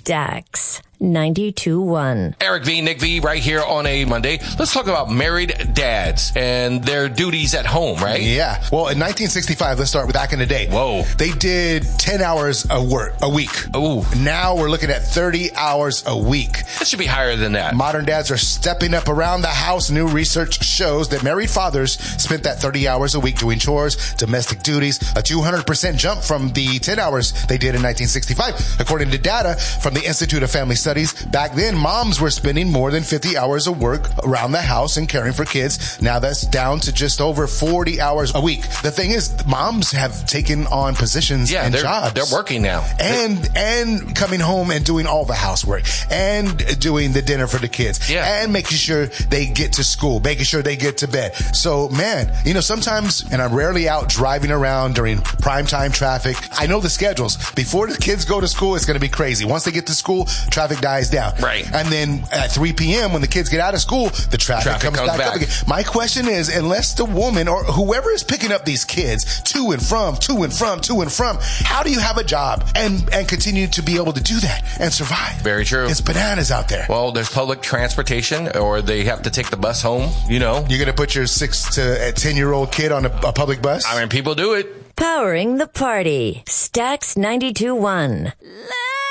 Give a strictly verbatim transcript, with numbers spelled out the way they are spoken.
Stax ninety-two one. Eric V, Nick V, right here on a Monday. Let's talk about married dads and their duties at home, right? Yeah. Well, in nineteen sixty-five, let's start with back in the day. Whoa. They did ten hours a work a week. Ooh. Now we're looking at thirty hours a week. That should be higher than that. Modern dads are stepping up around the house. New research shows that married fathers spent that thirty hours a week doing chores, domestic duties, a two hundred percent jump from the ten hours they did in nineteen sixty-five. According to data from the Institute of Family Studies, back then, moms were spending more than fifty hours of work around the house and caring for kids. Now that's down to just over forty hours a week. The thing is, moms have taken on positions yeah, and they're, jobs. They're working now. And and coming home and doing all the housework and doing the dinner for the kids yeah. and making sure they get to school, making sure they get to bed. So, man, you know, sometimes, and I'm rarely out driving around during primetime traffic. I know the schedules. Before the kids go to school, it's going to be crazy. Once they get to school, traffic dies down. Right. And then at three p.m. when the kids get out of school, the traffic, traffic comes, comes back, back up again. My question is, unless the woman or whoever is picking up these kids to and from, to and from, to and from, how do you have a job and, and continue to be able to do that and survive? Very true. It's bananas out there. Well, there's public transportation, or they have to take the bus home, you know. You're going to put your six to ten year old kid on a, a public bus? I mean, people do it. Powering the party. Stax ninety-two one.